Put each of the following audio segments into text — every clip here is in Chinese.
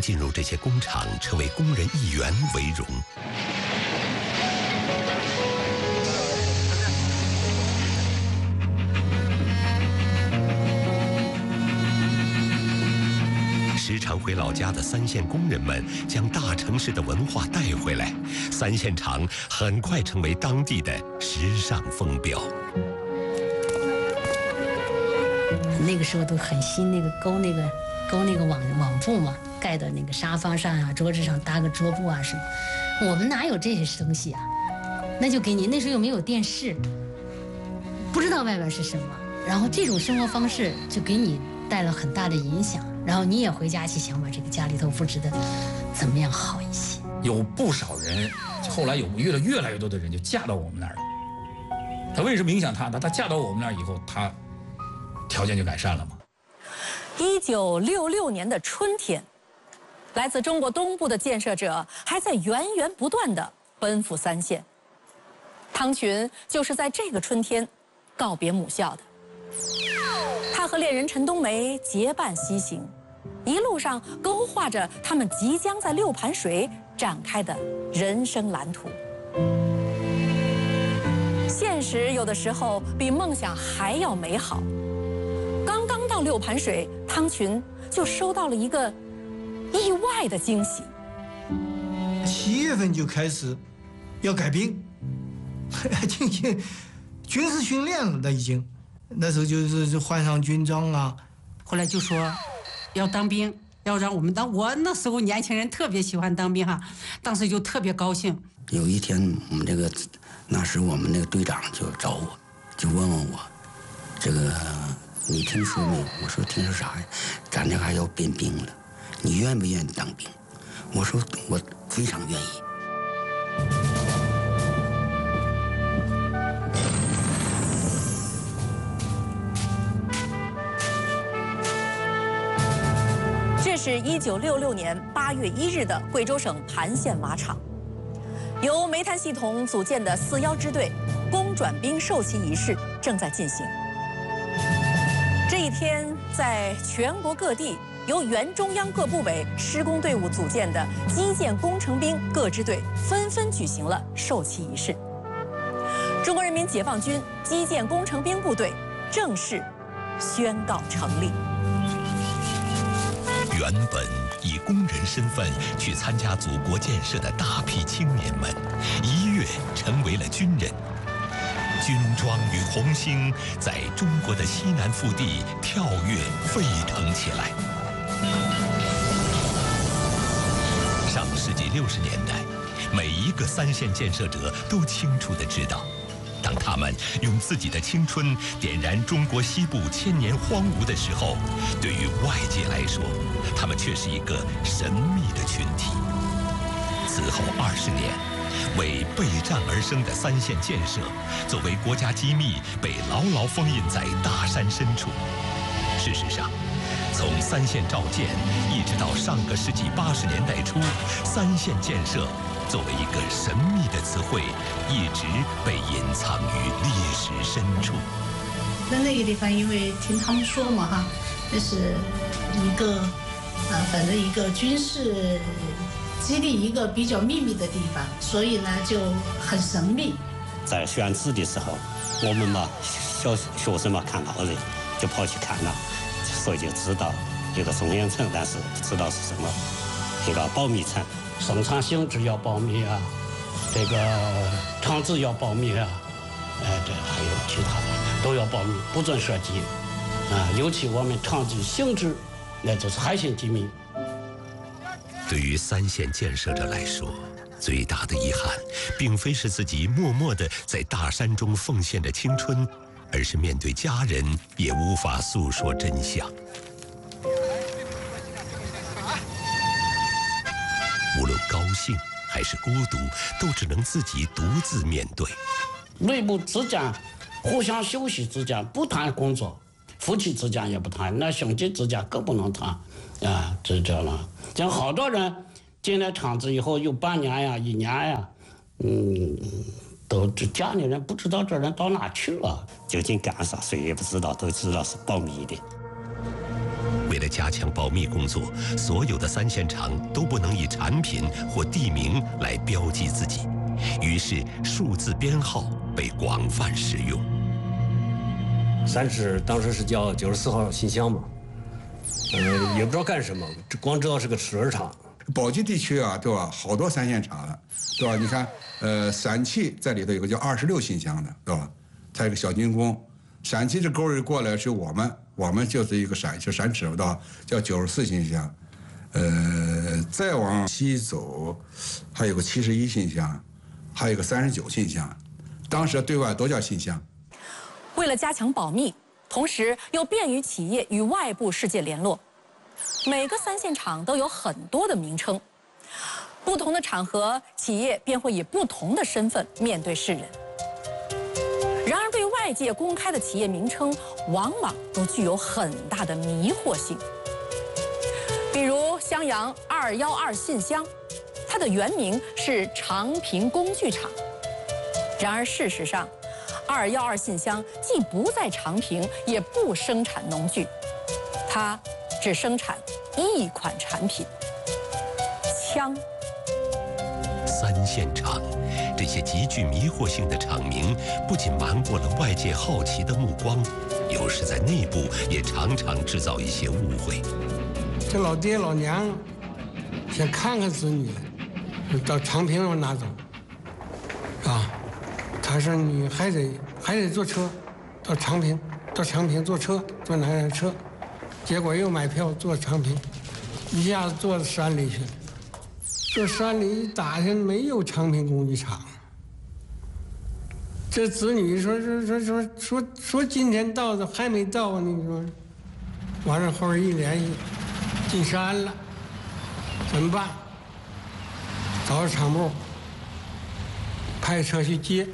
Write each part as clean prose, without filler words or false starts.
进入这些工厂，成为工人一员为荣。时常回老家的三线工人们将大城市的文化带回来，三线厂很快成为当地的时尚风标。 那个时候都很新，那个勾那个网布嘛，盖到那个沙发上啊、桌子上搭个桌布啊什么。我们哪有这些东西啊？那就给你，那时候又没有电视，不知道外边是什么，然后这种生活方式就给你带了很大的影响。然后你也回家去想把这个家里头布置的怎么样好一些。 有不少人，后来有越来越多的人就嫁到我们那儿了。他为什么影响他？他嫁到我们那儿以后，他条件就改善了嘛。 1966年的春天，来自中国东部的建设者还在源源不断地奔赴三线。汤群就是在这个春天告别母校的。他和恋人陈冬梅结伴西行，一路上勾画着他们即将在六盘水展开的人生蓝图。现实有的时候比梦想还要美好。刚刚到六盘水，汤群就收到了一个意外的惊喜。 7月份就开始要改兵，进行军事训练了，已经。那时候就是换上军装啊， 后来就说要当兵，要让我们当。我那时候年轻人特别喜欢当兵哈，当时就特别高兴。 有一天，那时我们那个队长就找我，就问问我，你听说没有？我说听说啥呀？咱这还要变兵了，你愿不愿意当兵？我说我非常愿意。 这是1966年8月1日的贵州省盘县马场，由煤炭系统组建的41支队工转兵授旗仪式正在进行。这一天，在全国各地由原中央各部委施工队伍组建的基建工程兵各支队纷纷举行了授旗仪式。中国人民解放军基建工程兵部队正式宣告成立。 原本以工人身份去参加祖国建设的大批青年们，一跃成为了军人。军装与红星在中国的西南腹地跳跃沸腾起来。上世纪60年代，每一个三线建设者都清楚地知道，当他们用自己的青春点燃中国西部千年荒芜的时候，对于外界来说，他们却是一个神秘的群体。此后20年，为备战而生的三线建设，作为国家机密被牢牢封印在大山深处。事实上，从三线召建一直到上个世纪80年代初，三线建设作为一个神秘的词汇，一直被隐藏于历史深处。 那个地方，因为听他们说嘛哈，那是一个反正一个军事基地，一个比较秘密的地方，所以呢就很神秘。 在选址的时候，我们嘛小学生嘛看到人就跑去看了，所以就知道一个中央城，但是不知道是什么一个保密城。 生产性质要保密啊，这个厂址要保密啊，这还有其他的都要保密，不准涉及啊。尤其我们厂址性质，那就是海鲜机密。 对于三线建设者来说，最大的遗憾，并非是自己默默地在大山中奉献着青春，而是面对家人也无法诉说真相。无论高兴还是孤独，都只能自己独自面对。 内部之间互相休息之间不谈工作，夫妻之间也不谈，那兄弟之间更不能谈啊，这了。像好多人进了厂子以后有半年呀、1年呀，都这家里人不知道这人到哪去了， 究竟干啥谁也不知道，都知道是保密的。 为了加强保密工作，所有的三线厂都不能以产品或地名来标记自己，于是数字编号被广泛使用。 三尺当时是叫94号信箱嘛，也不知道干什么，光知道是个齿轮厂。 宝鸡地区啊，对吧？好多三线厂的，对吧？你看，陕汽在里头有个叫26信箱的，对吧？它有个小金工，陕汽这沟儿过来是我们就是一个陕齿，对吧？叫94信箱。再往西走，还有个71信箱，还有个39信箱，当时对外都叫信箱。 为了加强保密，同时又便于企业与外部世界联络，每个三线厂都有很多的名称，不同的场合，企业便会以不同的身份面对世人。然而，对外界公开的企业名称，往往都具有很大的迷惑性。比如襄阳212信箱，它的原名是长平工具厂。然而事实上，212信箱既不在长平，也不生产农具，它只生产一款产品——枪。 三线厂，这些极具迷惑性的厂名，不仅瞒过了外界好奇的目光，有时在内部也常常制造一些误会。 这老爹老娘想看看子女，到长平上拿走，啊，他说你还得坐车，到长平坐车，坐哪辆车？结果又买票坐长平，一下子坐到山里去了。这山里一打听没有长平工具厂，这子女说今天到的还没到，你说，完了后一联系，进山了，怎么办？找到厂部，派车去接。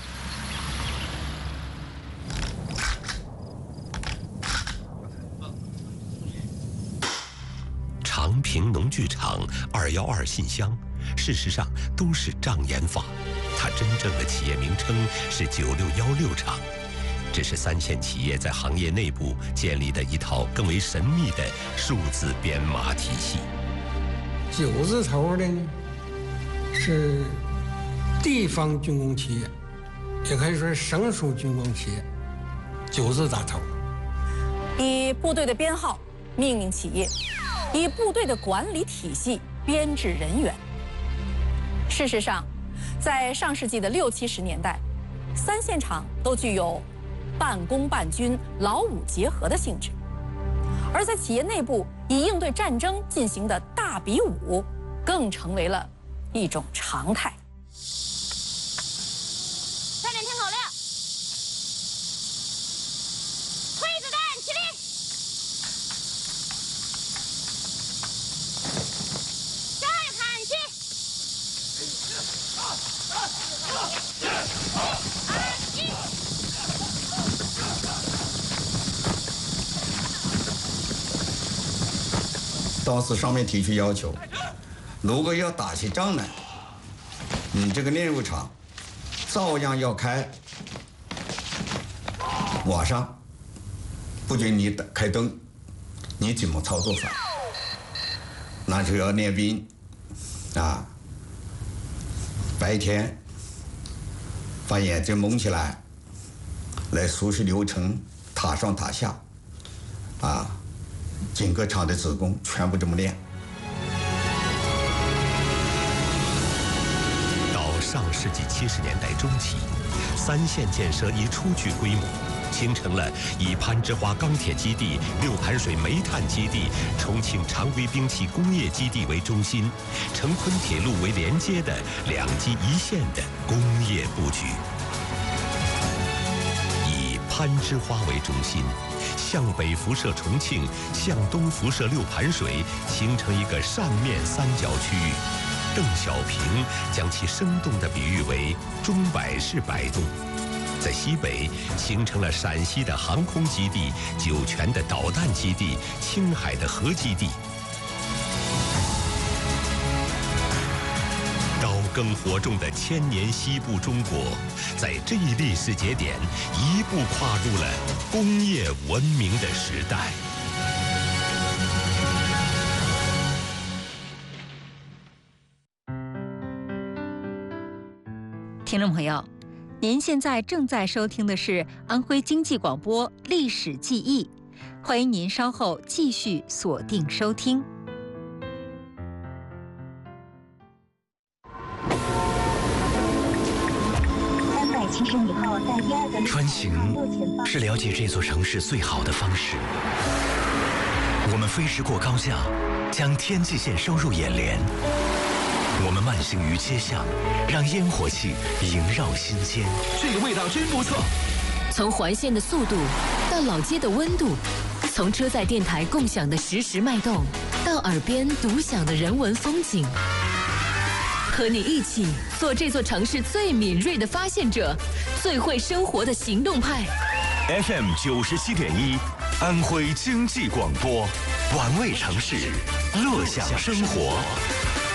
长平农具厂212信箱，事实上都是障眼法。它真正的企业名称是9616厂，这是三线企业在行业内部建立的一套更为神秘的数字编码体系。 9字头的呢，是地方军工企业，也可以说是省属军工企业，9字打头。 以部队的编号命名企业，以部队的管理体系编制人员。事实上，在上世纪的60、70年代，三线厂都具有半工半军、劳武结合的性质，而在企业内部以应对战争进行的大比武，更成为了一种常态。 下面听口令，推子弹，起立！向右看齐。 当时上面提出要求，如果要打起仗来，你这个炼油厂照样要开，晚上不准你开灯，你怎么操作法？那就要练兵啊，白天把眼睛蒙起来，来熟悉流程，塔上塔下，啊，整个厂的职工全部这么练。 到上世纪70年代中期，三线建设已初具规模，形成了以攀枝花钢铁基地、六盘水煤炭基地、重庆常规兵器工业基地为中心，成昆铁路为连接的2基1线的工业布局。以攀枝花为中心，向北辐射重庆，向东辐射六盘水，形成一个扇面三角区域。邓小平将其生动地比喻为钟摆式摆动。在西北形成了陕西的航空基地、酒泉的导弹基地、青海的核基地。刀耕火种的千年西部中国，在这一历史节点一步跨入了工业文明的时代。 听众朋友，您现在正在收听的是安徽经济广播《历史记忆》，欢迎您稍后继续锁定收听。 穿行是了解这座城市最好的方式。我们飞驰过高架，将天际线收入眼帘。我们慢行于街巷，让烟火气萦绕心间。 这个味道真不错。 从环线的速度到老街的温度，从车载电台共享的实时脉动，到耳边独享的人文风景，和你一起做这座城市最敏锐的发现者，最会生活的行动派。 FM 97.1，安徽经济广播，玩味城市，乐享生活。